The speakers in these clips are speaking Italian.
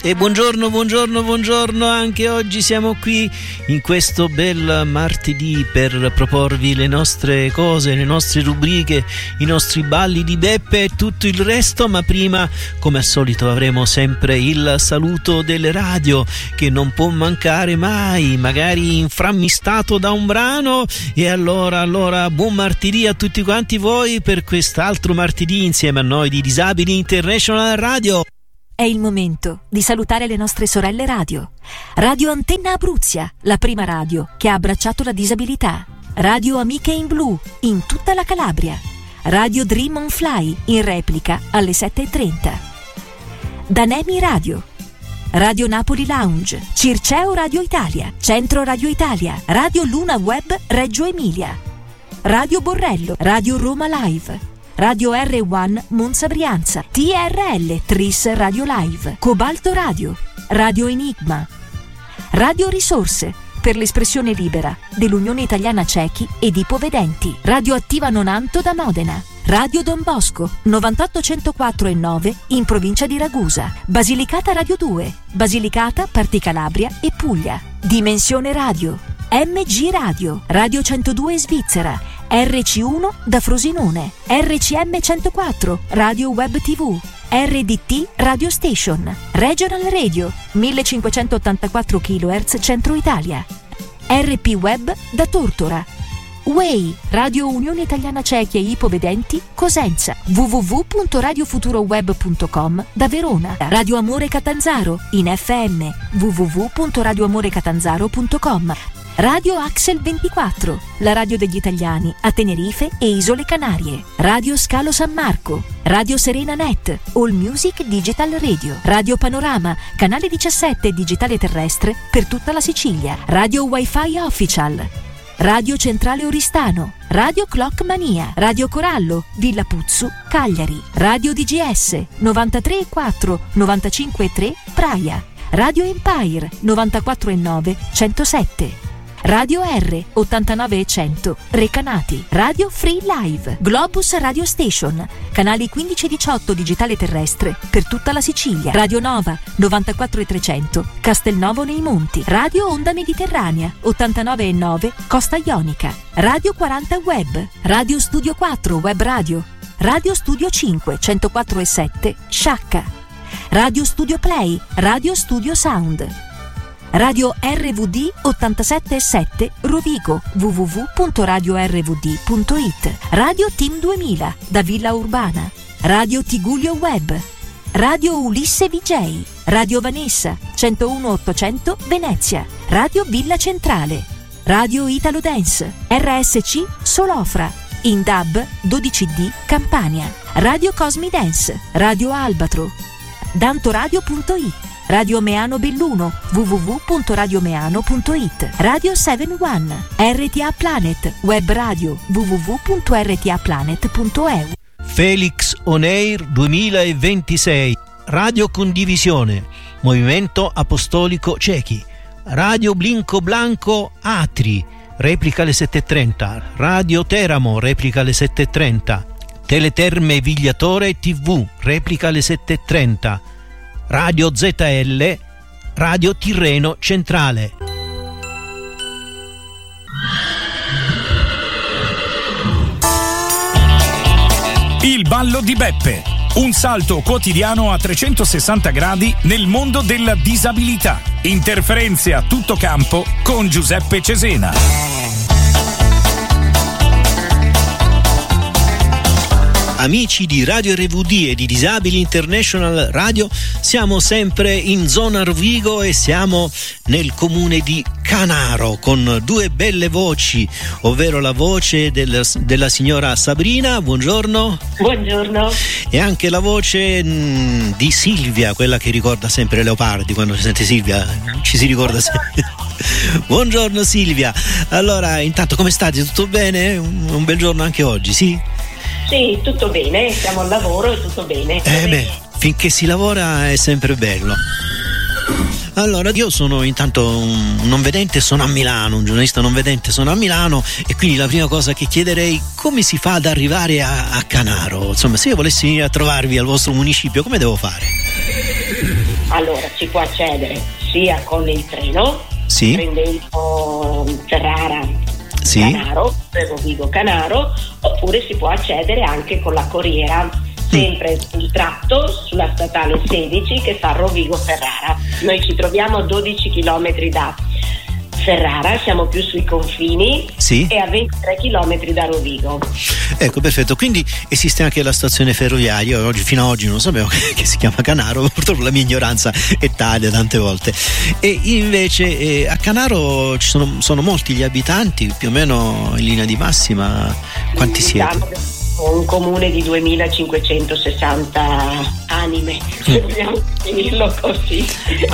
E buongiorno, anche oggi siamo qui in questo bel martedì per proporvi le nostre cose, le nostre rubriche, i nostri balli di Beppe e tutto il resto, ma prima, come al solito, avremo sempre il saluto delle radio che non può mancare mai, magari inframmistato da un brano. E allora buon martedì a tutti quanti voi per quest'altro martedì insieme a noi di Disabili International Radio. È il momento di salutare le nostre sorelle radio. Radio Antenna Abruzia, la prima radio che ha abbracciato la disabilità. Radio Amiche in Blu, in tutta la Calabria. Radio Dream on Fly, in replica alle 7:30. Danemi Radio. Radio Napoli Lounge, Circeo Radio Italia, Centro Radio Italia, Radio Luna Web Reggio Emilia. Radio Borrello, Radio Roma Live. Radio R1 Monza Brianza, TRL Tris Radio Live, Cobalto Radio, Radio Enigma, Radio Risorse per l'espressione libera dell'Unione Italiana Ciechi ed Ipovedenti, Radio Attiva Nonanto da Modena, Radio Don Bosco 98 104 e 9 in provincia di Ragusa, Basilicata Radio 2, Basilicata, Parti Calabria e Puglia, Dimensione Radio, MG Radio, Radio 102 Svizzera, RC1 da Frosinone, RCM 104, Radio Web TV, RDT Radio Station, Regional Radio 1584 kHz Centro Italia, RP Web da Tortora, WEI Radio Unione Italiana Ciechi e Ipovedenti Cosenza, www.radiofuturoweb.com da Verona, Radio Amore Catanzaro in FM, www.radioamorecatanzaro.com, Radio Axel 24, la radio degli italiani a Tenerife e Isole Canarie, Radio Scalo San Marco, Radio Serena Net, All Music Digital Radio, Radio Panorama, canale 17 digitale terrestre per tutta la Sicilia, Radio Wi-Fi Official, Radio Centrale Oristano, Radio Clock Mania, Radio Corallo, Villa Puzzu, Cagliari, Radio DGS 93,4, 95,3 Praia, Radio Empire 94,9, 107. Radio R 89 e 100 Recanati, Radio Free Live, Globus Radio Station, canali 15 e 18 digitale terrestre per tutta la Sicilia, Radio Nova 94 e 300 Castelnovo nei Monti, Radio Onda Mediterranea 89 e 9 Costa Ionica, Radio 40 Web, Radio Studio 4 Web Radio, Radio Studio 5 104 e 7 Sciacca, Radio Studio Play, Radio Studio Sound, Radio RVD 87,7 Rovigo, www.radiorvd.it, Radio Team 2000 da Villa Urbana, Radio Tigullio Web, Radio Ulisse VJ, Radio Vanessa 101.800 Venezia, Radio Villa Centrale, Radio Italo Dance, RSC Solofra, in DAB 12D Campania, Radio Cosmi Dance, Radio Albatro, dantoradio.it, Radio Meano Belluno, www.radiomeano.it, Radio 71, RTA Planet, web radio, www.rtaplanet.eu. Felix On Air 2026, Radio Condivisione, Movimento Apostolico Ciechi, Radio Blinco Blanco Atri, replica alle 7:30, Radio Teramo, replica alle 7:30, Teleterme Vigliatore TV, replica alle 7:30, Radio ZL, Radio Tirreno Centrale. Il ballo di Beppe, un salto quotidiano a 360 gradi nel mondo della disabilità. Interferenze a tutto campo con Giuseppe Cesena. Amici di Radio RVD e di Disabili International Radio, siamo sempre in zona Rovigo e siamo nel comune di Canaro con due belle voci, ovvero la voce della signora Sabrina, buongiorno. Buongiorno. E anche la voce di Silvia, quella che ricorda sempre Leopardi, quando si sente Silvia ci si ricorda sempre. Buongiorno Silvia. Allora, intanto come state? Tutto bene? Un bel giorno anche oggi, sì? Sì, tutto bene, siamo al lavoro e tutto bene. Finché si lavora è sempre bello. Allora, io sono intanto un non vedente, sono a Milano, un giornalista non vedente, sono a Milano, e quindi la prima cosa che chiederei: come si fa ad arrivare a Canaro? Insomma, se io volessi venire a trovarvi al vostro municipio, come devo fare? Allora, ci può accedere sia con il treno, sì, prendendo Ferrara, sì, Canaro, per Rovigo Canaro, oppure si può accedere anche con la corriera, sempre sul tratto sulla statale 16 che fa Rovigo Ferrara. Noi ci troviamo a 12 km da Ferrara, siamo più sui confini, sì, e a 23 km da Rovigo. Ecco, perfetto. Quindi esiste anche la stazione ferroviaria. Oggi, fino ad oggi non lo sapevo che si chiama Canaro, purtroppo la mia ignoranza è tale tante volte. E invece a Canaro ci sono molti gli abitanti, più o meno in linea di massima. Quanti siete? Un comune di 2560 anime, se vogliamo finirlo così.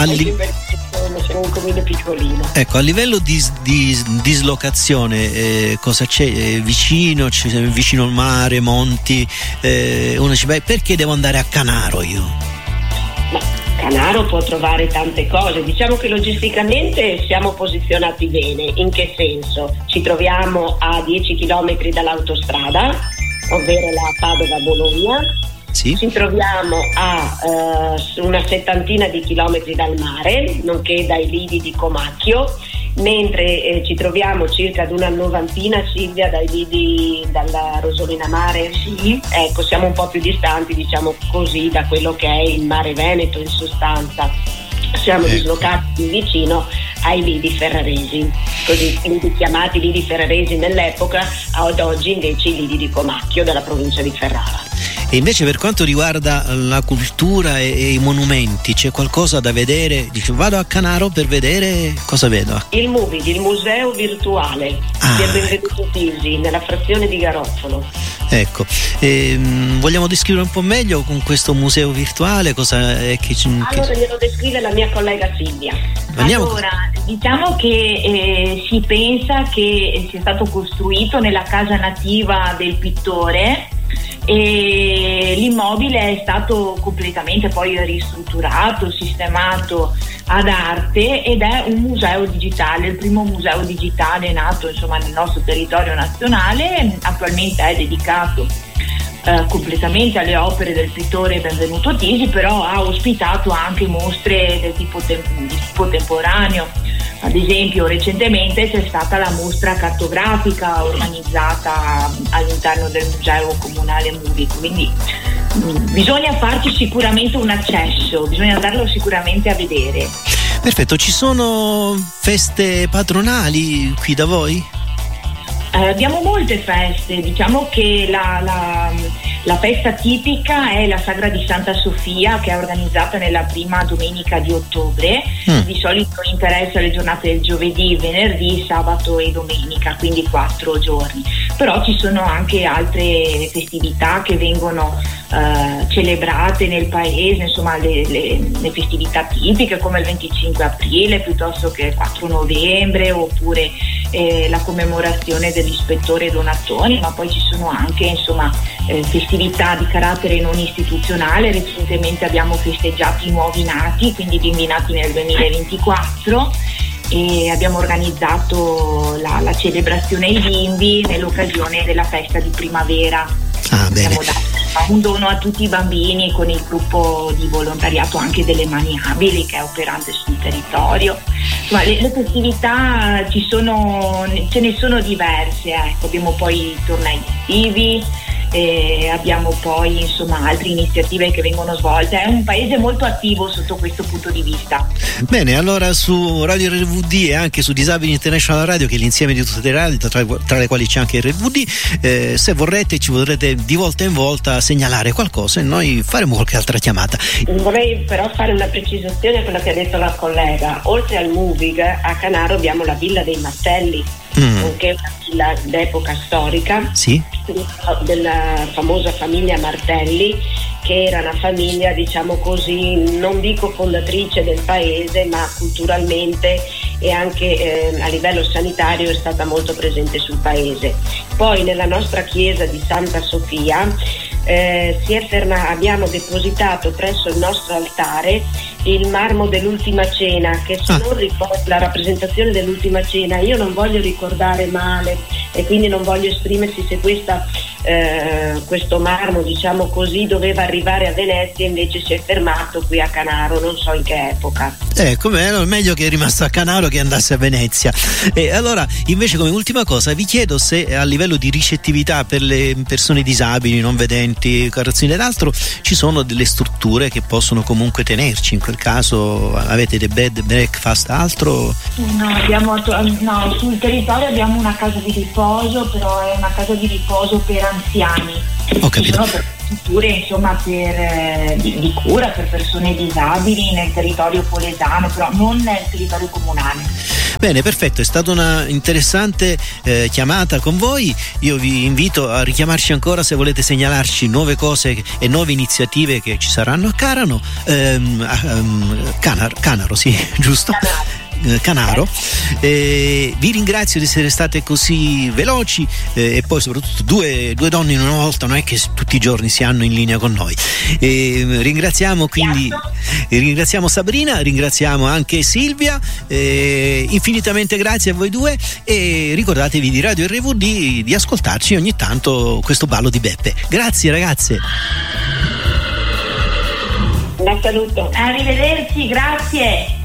Siamo un comune piccolino. Ecco, a livello di dislocazione, cosa c'è vicino? C'è vicino al mare, monti? Uno dice, beh, perché devo andare a Canaro io? Ma Canaro può trovare tante cose. Diciamo che logisticamente siamo posizionati bene. In che senso? Ci troviamo a 10 km dall'autostrada, ovvero la Padova-Bologna. Sì. Ci troviamo a una settantina di chilometri dal mare, nonché dai lidi di Comacchio, mentre ci troviamo circa ad una novantina, Silvia, dai lidi dalla Rosolina Mare. Sì. Ecco, siamo un po' più distanti, diciamo così, da quello che è il mare Veneto in sostanza. Siamo dislocati vicino ai lidi ferraresi, così lidi chiamati lidi ferraresi nell'epoca, ad oggi invece i lidi di Comacchio della provincia di Ferrara. E invece per quanto riguarda la cultura e i monumenti, c'è qualcosa da vedere? Dice, vado a Canaro per vedere, cosa vedo? Il MUVID, il museo virtuale di Benvenuto Tisi, nella frazione di Garofalo. Ecco, vogliamo descrivere un po' meglio con questo museo virtuale cosa è che allora glielo descrive la mia collega Silvia. Allora, diciamo che si pensa che sia stato costruito nella casa nativa del pittore, e l'immobile è stato completamente poi ristrutturato, sistemato ad arte, ed è un museo digitale, il primo museo digitale nato insomma nel nostro territorio nazionale. Attualmente è dedicato completamente alle opere del pittore Benvenuto Tisi, però ha ospitato anche mostre del tipo temporaneo. Ad esempio, recentemente c'è stata la mostra cartografica organizzata all'interno del Museo Comunale MUVID, quindi bisogna farci sicuramente un accesso, bisogna andarlo sicuramente a vedere. Perfetto, ci sono feste patronali qui da voi? Abbiamo molte feste, diciamo che la festa tipica è la Sagra di Santa Sofia, che è organizzata nella prima domenica di ottobre. Di solito interessa le giornate del giovedì, venerdì, sabato e domenica, quindi 4 giorni. Però ci sono anche altre festività che vengono celebrate nel paese, insomma le festività tipiche come il 25 aprile piuttosto che il 4 novembre, oppure la commemorazione dell'ispettore Donattoni, ma poi ci sono anche insomma festività di carattere non istituzionale. Recentemente abbiamo festeggiato i nuovi nati, quindi bimbi nati nel 2024, e abbiamo organizzato la celebrazione ai bimbi nell'occasione della festa di primavera. Bene. Abbiamo dato un dono a tutti i bambini con il gruppo di volontariato anche delle Mani Abili, che è operante sul territorio. Insomma, le festività ce ne sono diverse, ecco. Abbiamo poi i tornei estivi, abbiamo poi insomma altre iniziative che vengono svolte. È un paese molto attivo sotto questo punto di vista. Bene, allora su Radio RVD e anche su Disabili International Radio, che è l'insieme di tutte le radio, tra le quali c'è anche il RVD, se vorrete ci vorrete di volta in volta segnalare qualcosa e noi faremo qualche altra chiamata. Vorrei però fare una precisazione a quello che ha detto la collega. Oltre al MUVIG, a Canaro abbiamo la Villa dei Martelli, che è una villa d'epoca storica, sì, della famosa famiglia Martelli, che era una famiglia, diciamo così, non dico fondatrice del paese, ma culturalmente e anche a livello sanitario è stata molto presente sul paese. Poi nella nostra chiesa di Santa Sofia abbiamo depositato presso il nostro altare il marmo dell'Ultima Cena, che se non la rappresentazione dell'Ultima Cena, io non voglio ricordare male e quindi non voglio esprimersi se questo marmo, diciamo così, doveva arrivare a Venezia e invece si è fermato qui a Canaro, non so in che epoca. Meglio che è rimasto a Canaro che andasse a Venezia. E allora, invece, come ultima cosa, vi chiedo se a livello di ricettività per le persone disabili, non vedenti, carrozzine ed altro, ci sono delle strutture che possono comunque tenerci. In quel caso avete dei bed, breakfast, altro? No, sul territorio abbiamo una casa di riposo, però è una casa di riposo per anziani. Ho capito. Ci sono strutture, insomma, di cura per persone disabili nel territorio polesano, però non nel territorio comunale. Bene, perfetto, è stata una interessante chiamata con voi. Io vi invito a richiamarci ancora se volete segnalarci nuove cose e nuove iniziative che ci saranno a Canaro, Canaro, sì, giusto? Canaro. Vi ringrazio di essere state così veloci e poi soprattutto due donne in una volta, non è che tutti i giorni si hanno in linea con noi. Ringraziamo quindi ringraziamo Sabrina, ringraziamo anche Silvia, infinitamente grazie a voi due e ricordatevi di Radio RVD di ascoltarci ogni tanto questo ballo di Beppe. Grazie ragazze. Un saluto. Arrivederci, grazie.